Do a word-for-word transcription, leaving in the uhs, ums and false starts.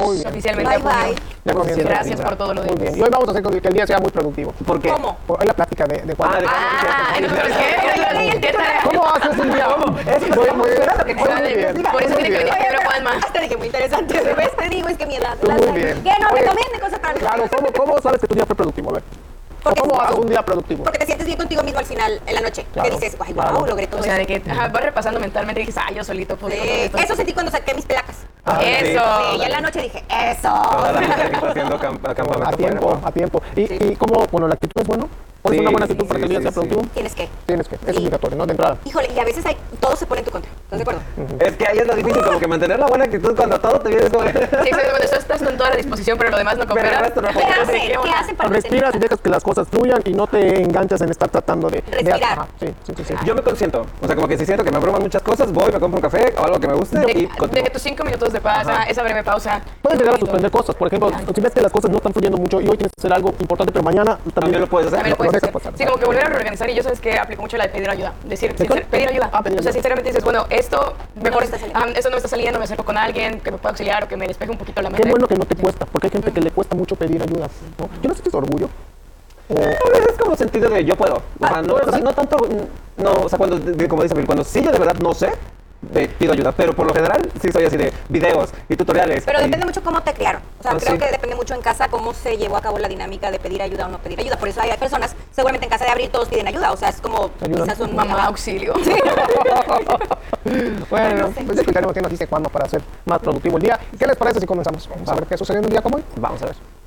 Muy bien. oficialmente Bye, a junio. bye. Ya comienza. Gracias por todo lo Muy de bien. Y hoy vamos a hacer que el día sea muy productivo. ¿Por qué? ¿Cómo? Por- Es la plática de, de Juan. Ah, de- Ah, entonces, ¿qué? ¿Qué tal? ¿Cómo haces un día? Es Muy, muy bien. Sale. Muy bien. Por eso Muy tiene que bien. venir primero Juanma. Hasta dije muy interesante. ¿Ves? Te digo, es que mi edad. Tú la- muy bien. Que no Oye, recomiende cosas para mí. Claro, ¿cómo, ¿cómo sabes que tu día fue productivo? A ver. ¿O Porque- ¿Cómo haces un día productivo? Porque te sientes bien contigo mismo al final, en la noche. Claro, Que dices, guay, claro. wow, logré todo O sea, de eso. que ajá, vas repasando mentalmente y dices, ah, yo solito pude con todo Sí, esto. eso sentí cuando saqué mis placas. Ah, sí. Eso. Sí, y en la noche dije, eso. Toda la gente que está haciendo camp- campamento A tiempo, fuera. a tiempo. ¿Y, y cómo, bueno, la actitud es bueno? ¿Cuál es Sí, una buena actitud para que el sí, día sea sí, productivo? Tienes que. Tienes que, es Sí. obligatorio, ¿no? De entrada. Híjole, y a veces hay, todo se pone en tu contra. ¿Estás de acuerdo? Es que ahí es lo difícil, como que mantener la buena actitud cuando todo te viene como... Sí, exacto, cuando tú estás con toda la disposición, pero lo demás no Pero el coopera. resto no ¿Qué coopera. hacen? ¿Qué onda? hacen para Respiras y dejas que las cosas fluyan y no te enganchas en estar tratando de... de- Respirar. ajá, sí, sí, sí, sí. Yo me consiento, o sea, como que si siento que me abruman muchas cosas, voy, me compro un café o algo que me guste De, y de continúo. que tus cinco minutos de paz, Ajá. ah, esa breve pausa. Puedes llegar a suspender cosas, por ejemplo, si ves que las cosas no están fluyendo mucho y hoy tienes que hacer algo importante, pero mañana también, También lo puedes hacer. También lo puedes dejas hacer. pasar. Sí, como que volver a reorganizar. Y yo sabes que aplico mucho la de pedir ayuda. Decir, ¿De cuál? sincer- pedir ayuda. Ah, pedir O sea, ayuda. sinceramente dices, bueno, esto mejor, me está saliendo. ah, esto no me está saliendo, me acerco con alguien que me pueda auxiliar o que me despeje un poquito la mente. Qué bueno que no te cuesta, porque hay gente que le cuesta mucho pedir ayuda, ¿no? Yo no sé si es orgullo. O, Tal vez es como sentido de yo puedo. O sea, no, o sea, no tanto, no, o sea, cuando, de- como dice Bill, cuando sí yo de verdad no sé, te pido ayuda, pero por lo general sí soy así de videos y tutoriales. Pero y- depende mucho cómo te criaron. O sea, Ah, creo sí. que depende mucho en casa cómo se llevó a cabo la dinámica de pedir ayuda o no pedir ayuda. Por eso hay, hay personas, seguramente en casa de abrir todos piden ayuda. O sea, es como ayudan. quizás un Mamá, auxilio. bueno, pues explicaremos qué nos dice Juanma para ser más productivo el día. ¿Qué les parece si comenzamos? Vamos a ver qué sucedió en un día como hoy. Vamos a ver.